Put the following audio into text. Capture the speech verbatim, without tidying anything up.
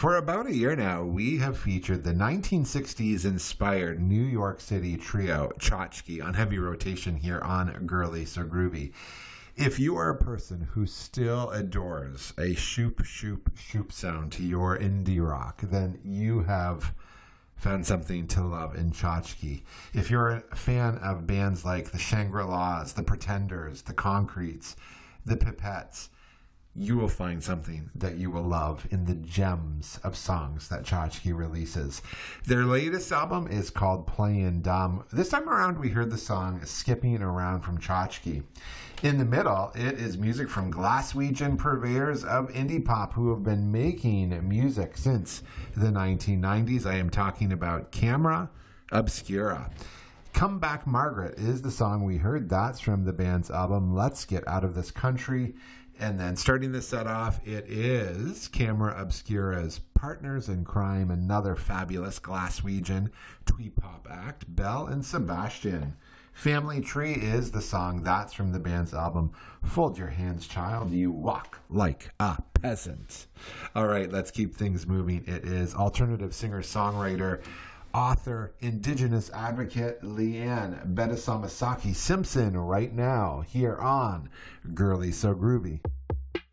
For about a year now, we have featured the nineteen sixties inspired New York City trio Tchotchke on heavy rotation here on Girly So Groovy. If you are a person who still adores a shoop, shoop, shoop sound to your indie rock, then you have found something to love in Tchotchke. If you're a fan of bands like the Shangri-Las, the Pretenders, the Concretes, the Pipettes, you will find something that you will love in the gems of songs that Tchotchke releases. Their latest album is called Playin' Dumb. This time around, we heard the song Skipping Around from Tchotchke. In the middle, it is music from Glaswegian purveyors of indie pop who have been making music since the nineteen nineties. I am talking about Camera Obscura. Come Back Margaret is the song we heard. That's from the band's album Let's Get Out of This Country. And then starting the set off, it is Camera Obscura's Partners in Crime, another fabulous Glaswegian twee pop act, Belle and Sebastian. Family Tree is the song. That's from the band's album Fold Your Hands, Child, You Walk Like a Peasant. All right, let's keep things moving. It is alternative singer-songwriter, author, indigenous advocate Leanne Bedesamasaki Simpson right now here on Girly So Groovy.